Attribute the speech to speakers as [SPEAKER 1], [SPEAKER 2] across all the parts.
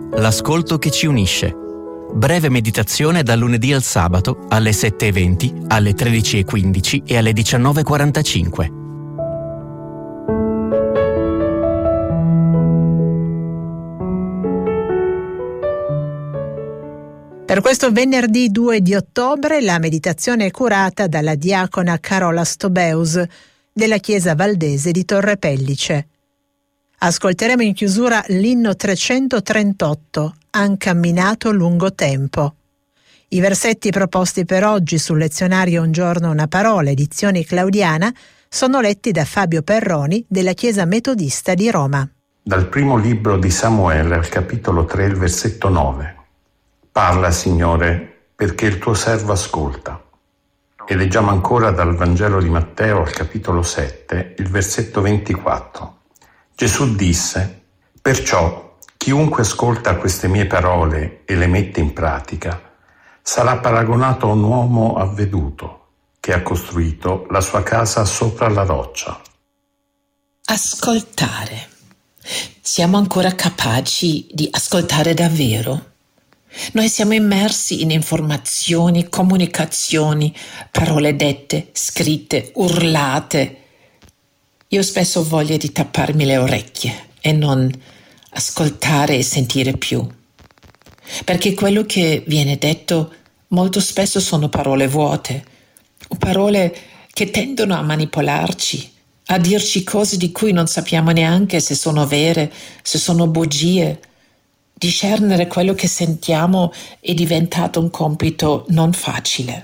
[SPEAKER 1] l'ascolto che ci unisce. Breve meditazione dal lunedì al sabato alle 7:20, alle 13:15 e alle 19:45.
[SPEAKER 2] Per questo venerdì 2 di ottobre la meditazione è curata dalla diacona Carola Stobeus della Chiesa Valdese di Torre Pellice. Ascolteremo in chiusura l'inno 338, Han camminato lungo tempo. I versetti proposti per oggi sul lezionario Un giorno una parola, edizione claudiana, sono letti da Fabio Perroni della Chiesa Metodista di Roma.
[SPEAKER 3] Dal primo libro di Samuele al capitolo 3, il versetto 9. Parla, Signore, perché il tuo servo ascolta. E leggiamo ancora dal Vangelo di Matteo al capitolo 7, il versetto 24. Gesù disse: perciò chiunque ascolta queste mie parole e le mette in pratica sarà paragonato a un uomo avveduto che ha costruito la sua casa sopra la roccia.
[SPEAKER 4] Ascoltare. Siamo ancora capaci di ascoltare davvero? Noi siamo immersi in informazioni, comunicazioni, parole dette, scritte, urlate. Io spesso ho voglia di tapparmi le orecchie e non ascoltare e sentire più. Perché quello che viene detto molto spesso sono parole vuote, parole che tendono a manipolarci, a dirci cose di cui non sappiamo neanche se sono vere, se sono bugie. Discernere quello che sentiamo è diventato un compito non facile.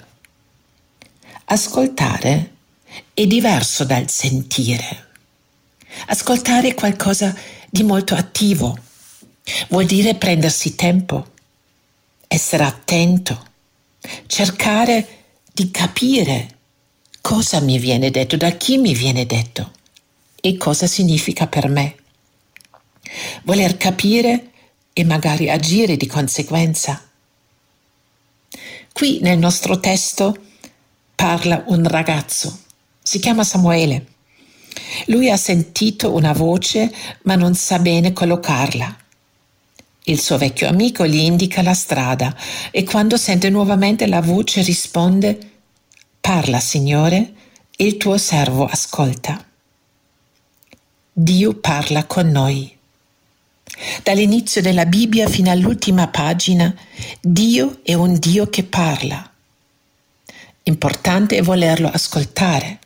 [SPEAKER 4] Ascoltare è diverso dal sentire. Ascoltare è qualcosa di molto attivo. Vuol dire prendersi tempo, essere attento, cercare di capire cosa mi viene detto, da chi mi viene detto e cosa significa per me. Voler capire e magari agire di conseguenza. Qui nel nostro testo parla un ragazzo, si chiama Samuele. Lui ha sentito una voce ma non sa bene collocarla. Il suo vecchio amico gli indica la strada e quando sente nuovamente la voce risponde: parla, Signore, e il tuo servo ascolta. Dio parla con noi. Dall'inizio della Bibbia fino all'ultima pagina, Dio è un Dio che parla. Importante è volerlo ascoltare.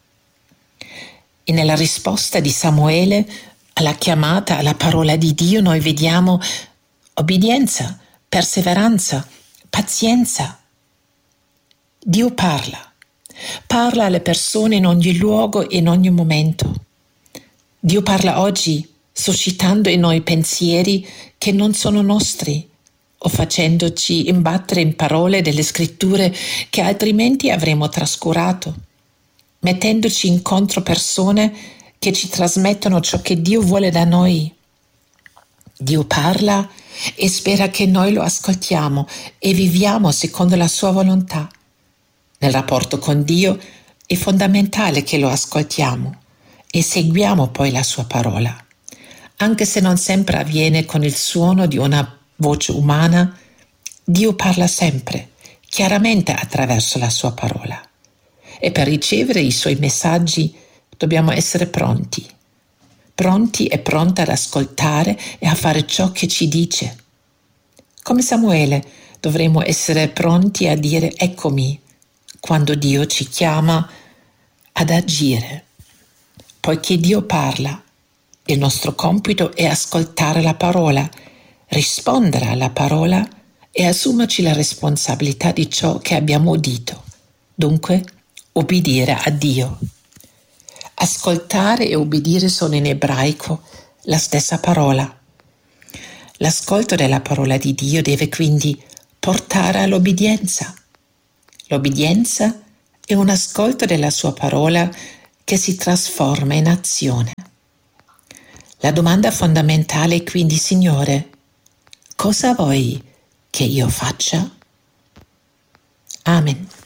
[SPEAKER 4] E nella risposta di Samuele alla chiamata, alla parola di Dio, noi vediamo obbedienza, perseveranza, pazienza. Dio parla. Parla alle persone in ogni luogo e in ogni momento. Dio parla oggi suscitando in noi pensieri che non sono nostri o facendoci imbattere in parole delle scritture che altrimenti avremmo trascurato, mettendoci incontro persone che ci trasmettono ciò che Dio vuole da noi. Dio parla e spera che noi lo ascoltiamo e viviamo secondo la sua volontà. Nel rapporto con Dio è fondamentale che lo ascoltiamo e seguiamo poi la sua parola. Anche se non sempre avviene con il suono di una voce umana, Dio parla sempre, chiaramente attraverso la sua parola. E per ricevere i suoi messaggi dobbiamo essere pronti e pronti ad ascoltare e a fare ciò che ci dice. Come Samuele dovremo essere pronti a dire eccomi quando Dio ci chiama ad agire. Poiché Dio parla, il nostro compito è ascoltare la parola, rispondere alla parola e assumerci la responsabilità di ciò che abbiamo udito. Dunque, obbedire a Dio. Ascoltare e obbedire sono in ebraico la stessa parola. L'ascolto della parola di Dio deve quindi portare all'obbedienza. L'obbedienza è un ascolto della sua parola che si trasforma in azione. La domanda fondamentale è quindi: Signore, cosa vuoi che io faccia? Amen.